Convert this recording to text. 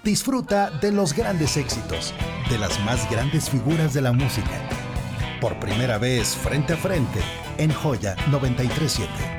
Disfruta de los grandes éxitos, de las más grandes figuras de la música. Por primera vez frente a frente en Joya 937.